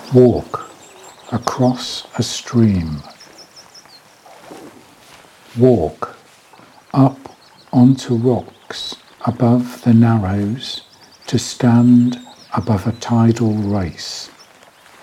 Walk across a stream. Walk up onto rocks above the narrows to stand above a tidal race.